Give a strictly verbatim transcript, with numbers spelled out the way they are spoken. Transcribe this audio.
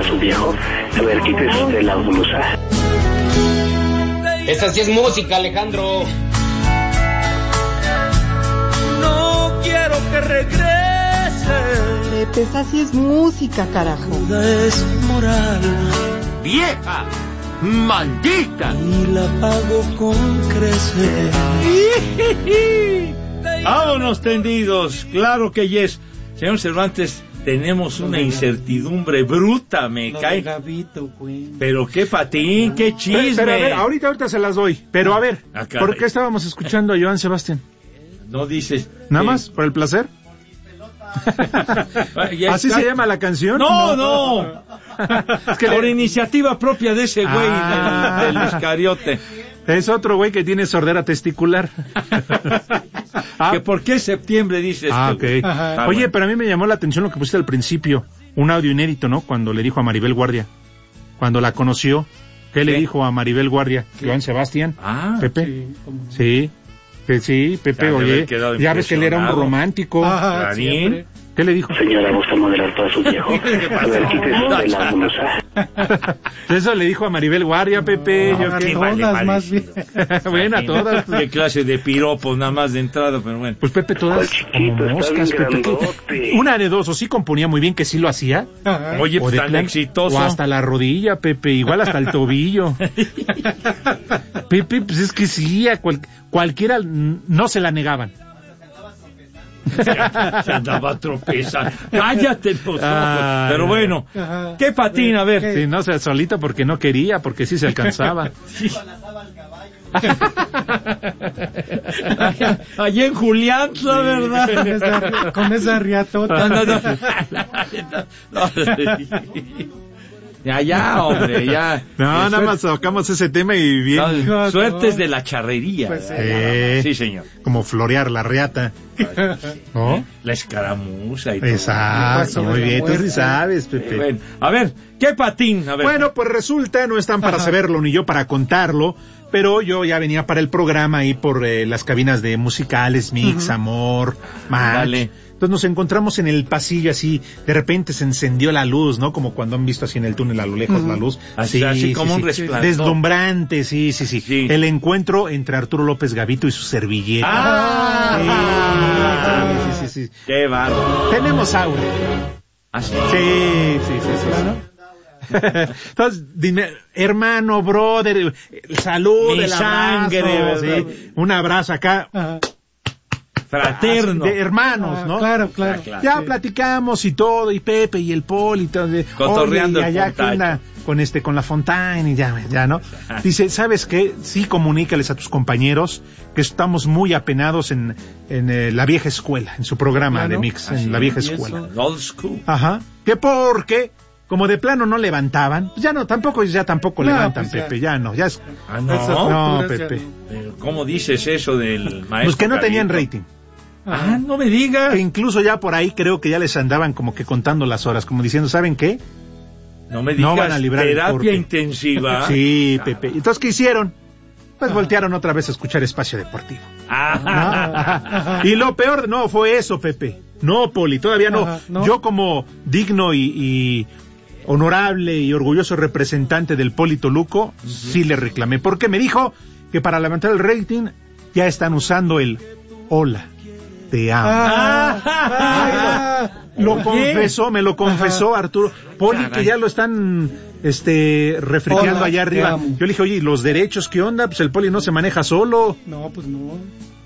su viejo. A ver, quítese usted la blusa. Esa sí es música, Alejandro. No quiero que regrese. Pepe, esa sí es música, carajo. Es moral. ¡Vieja! ¡Maldita! Y la pago con crecer. Vámonos tendidos, claro que yes. Señor Cervantes, tenemos una incertidumbre bruta, me cae. Pero qué patín, qué chisme. Pero, pero a ver, ahorita, ahorita se las doy. Pero a ver, Ah, ¿por qué estábamos escuchando a Joan Sebastián? No dices. ¿Nada eh, más? ¿Por el placer? ya ¿Así está. se llama la canción? No, no. Es que por iniciativa propia de ese güey Ah. del, del Iscariote. Es otro güey que tiene sordera testicular. Ah. ¿Que por qué septiembre dices? Ah, tú? ok. Ah, Oye, bueno. pero a mí me llamó la atención lo que pusiste al principio. Un audio inédito, ¿no? Cuando le dijo a Maribel Guardia. Cuando la conoció. ¿Qué, ¿Qué? le dijo a Maribel Guardia? ¿Qué? Joan Sebastián. Ah, Pepe. Sí. Sí. Que sí, Pepe, Ya oye. Ya ves que él era un romántico. Ah, ¿Clarín? ¿Qué le dijo? Señora, ¿gusta moderar todo su viejo? A ver, quítese usted la blusa. Eso le dijo a Maribel Guardia, Pepe. No, yo qué qué vale, todas vale. más bien. Bueno, a todas. Qué clase de piropos nada más de entrada, pero bueno. Pues Pepe, todas como moscas, Pepe. Que una de dos, o sí componía muy bien, que sí lo hacía. Oye, o pues de tan plan- exitoso. O hasta la rodilla, Pepe, igual hasta el tobillo. Pepe, pues es que sí, a cual- cualquiera n- no se la negaban. Se andaba tropezando. Cállate los ojos. Ah, Pero bueno, ajá. ¿qué patín? A ver. Sí, no, o sea, solito porque no quería, porque sí se alcanzaba. Sí. Allí en Julián, la verdad. Con esa, con esa riatota. No, no, no. No, ya, ya, hombre, ya. No, nada más tocamos ese tema y bien. No, suertes de la charrería. Pues sí. Eh, Sí, señor. Como florear la riata. ¿No? La escaramuza y todo. Exacto, muy bien. Tú sí sabes, Eh, Pepe. bueno, a ver, ¿qué patín? A ver. Bueno, pues resulta, no están para saberlo ni yo para contarlo, pero yo ya venía para el programa ahí por eh, las cabinas de musicales, Mix, uh-huh. Amor, Match. Dale. Entonces nos encontramos en el pasillo así, de repente se encendió la luz, ¿no? Como cuando han visto así en el túnel a lo lejos uh-huh. la luz. Así, así como un resplandor. Deslumbrante, sí, sí, sí, Sí. El encuentro entre Arturo López Gavito y su servilleta. ¡Ah! Sí, sí, sí, sí. ¡Qué bárbaro! Tenemos aura. ¿Ah, sí? Sí, sí, sí, sí. Entonces, dime, hermano, brother, salud, Mi el abrazo, sangre, sí, un abrazo acá, Ajá. Fraterno. de hermanos, ¿no? Claro, claro. Ah, claro. Ya Sí. platicamos y todo, y Pepe y el Pol y todo. De, Cotorreando oye, y el allá Fontaine. con la, con este, con la Fontaine y ya, ya, ¿no? Dice, ¿sabes qué? Sí, comunícales a tus compañeros que estamos muy apenados en, en eh, la vieja escuela, en su programa Claro. de Mix, Ah, en sí, la vieja y eso, escuela. Old school. Ajá. Que porque, como de plano no levantaban, pues ya no, tampoco, ya tampoco No, levantan, pues ya. Pepe, ya no, ya es, Ah, Esas no. no, alturas ya Pepe. no. Pero, ¿cómo dices eso del maestro? Pues que no tenían Gavito? rating. Ah, no me digas. Que incluso ya por ahí creo que ya les andaban como que contando las horas, como diciendo, ¿saben qué? No me digas. No van a librar el terapia corte. intensiva. Sí, Pepe. Entonces, ¿qué hicieron? Pues voltearon otra vez a escuchar Espacio Deportivo. Ah. Y lo peor, no, fue eso, Pepe. No, Poli, todavía no. Ajá, ¿no? Yo como digno y, y honorable y orgulloso representante del Poli Toluco, uh-huh. sí le reclamé. Porque me dijo que para levantar el rating ya están usando el hola, te amo. Ah, ah, Lo Oye. confesó, me lo confesó Ajá. Arturo. Poli, Caray. que ya lo están este refrigerando Hola, allá te arriba. amo. Yo le dije, oye, ¿y los derechos qué onda? Pues el Poli no se maneja solo. no, pues no.